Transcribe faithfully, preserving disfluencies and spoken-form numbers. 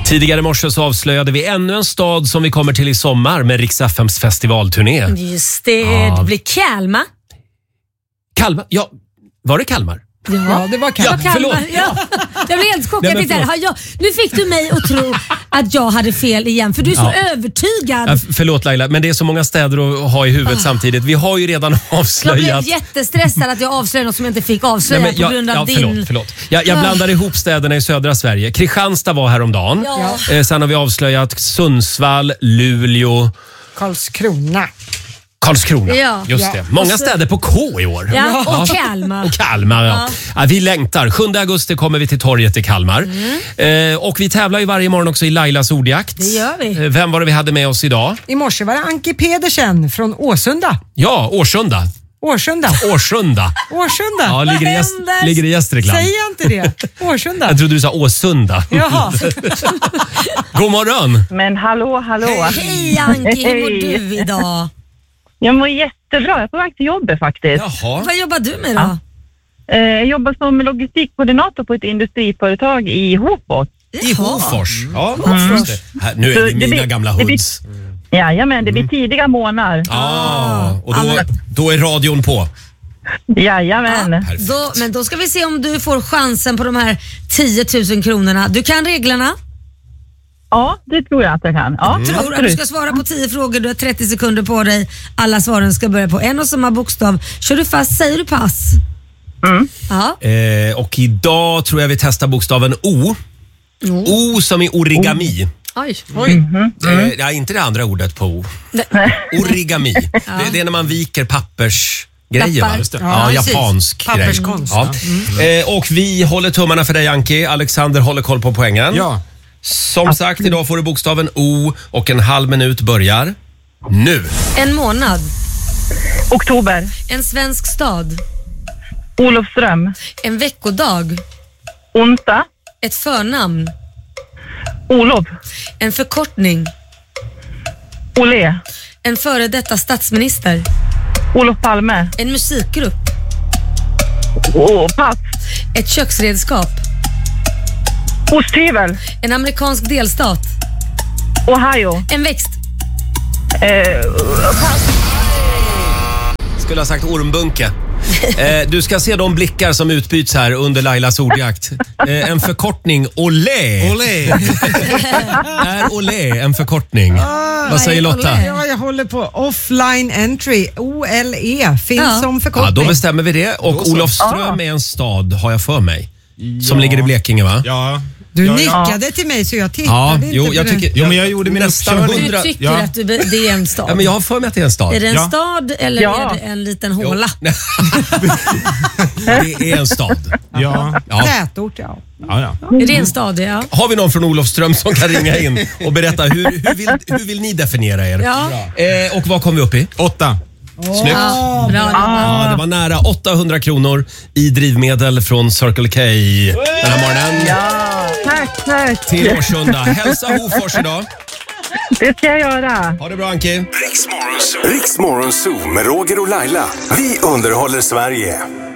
Tidigare i morse så avslöjade vi ännu en stad som vi kommer till i sommar med Rix F M:s festivalturné. Just det, ja. Det blir Kalmar. Kalmar? Ja, var det Kalmar? Ja, ja det var Kalmar. Ja, förlåt. Ja. Jag blev helt chockad. Nej, jag jag, nu fick du mig att tro att jag hade fel igen, för du är så ja. övertygad. Ja, förlåt Laila, men det är så många städer att ha i huvudet oh. samtidigt. Vi har ju redan avslöjat... Jag blev jättestressad att jag avslöjade något som jag inte fick avslöja. Nej, men jag, på grund av ja, förlåt, din... Förlåt. Jag, jag blandade ihop städerna i södra Sverige. Kristianstad var häromdagen. Ja. Eh, sen har vi avslöjat Sundsvall, Luleå... Karlskrona. Karlskrona, ja. just ja. det. Många så, städer på K i år. Ja, och Kalmar. Och Kalmar, ja. Ja. Ja, vi längtar. sjunde augusti kommer vi till torget i Kalmar. Mm. Eh, och vi tävlar ju varje morgon också i Lailas ordjakt. Det gör vi. Eh, vem var det vi hade med oss idag? I morse var det Anki Pedersen från Åsunda. Ja, Årsunda. Årsunda. Årsunda. Årsunda. Ja, ligger i, gäst, ligger i Gästrikland. Säger jag inte det? Årsunda. Jag trodde du sa Åsunda. Jaha. God morgon. Men hallå, hallå. Hej Anki, hur mår du idag? Jag mår jättebra. Jag är på väg till jobbet faktiskt. Jaha. Vad jobbar du med då? Ja. Jag jobbar som logistikkoordinator på ett industriföretag i Hofors. I Hofors? Ja, mm. just det. Här, nu är det mina blir, gamla hoods. Jajamän, det blir mm. tidiga månader. Ah, och då, då är radion på. Jajamän. Ja, då, men då ska vi se om du får chansen på de här tio tusen kronorna. Du kan reglerna? Ja, det tror jag att jag kan. Ja, mm. tror du ska svara på tio frågor. Du har trettio sekunder på dig. Alla svaren ska börja på en och samma bokstav. Kör du fast, säger du pass? Mm. Ja. Eh, och idag tror jag vi testar bokstaven O. Mm. O som i origami. Oh. Oj. Oj. Mm-hmm. Mm. Ja, inte det andra ordet på O. Origami. Ja. Det, det är när man viker pappersgrejer. Va? Ja, ja, japansk grej. Papperskonst. Ja. Mm. Eh, och vi håller tummarna för dig, Anki. Alexander håller koll på poängen. Ja. Som sagt, idag får du bokstaven O och en halv minut börjar nu. En månad. Oktober. En svensk stad. Olofström. En veckodag. Onsdag. Ett förnamn. Olof. En förkortning. Olé. En före detta statsminister. Olof Palme. En musikgrupp. Oh, pass. Ett köksredskap. Osthyvel. En amerikansk delstat. Ohio. En växt. Eh, pass. Skulle ha sagt ormbunke. Eh, du ska se de blickar som utbyts här under Lailas ordjakt. Eh, en förkortning, olé. Olé. Är olé en förkortning? Ah, vad säger Lotta? Ja, jag håller på offline entry. O L E finns ja. som förkortning. Ja, då bestämmer vi det. Och Olofström ah. är en stad, har jag för mig. Som ja. ligger i Blekinge, va? Ja. Du ja, nickade ja. till mig så jag tittade ja, inte jo, på jag det. tycker, Jo, men jag gjorde min nästan hundra. Du tycker ja. att du, det är en stad? Ja, men jag har för mig att det är en stad. Är det en ja. stad eller ja. är det en liten håla? Det är en stad. Ja. ja. Tätort, ja. Ja, ja. Är det en stad, ja. Har vi någon från Olofström som kan ringa in och berätta hur, hur, vill, hur vill ni definiera er? Ja. Eh, och vad kom vi upp i? Åtta. Snyggt. Ja, bra. Ja, det var nära åttahundra kronor i drivmedel från Circle K den här morgonen. Ja, tack, tack. Till Årsunda. Hälsa Hofors idag. Det ska jag göra. Ha det bra, Anki. Riks Morgonzoo med Roger och Laila. Vi underhåller Sverige.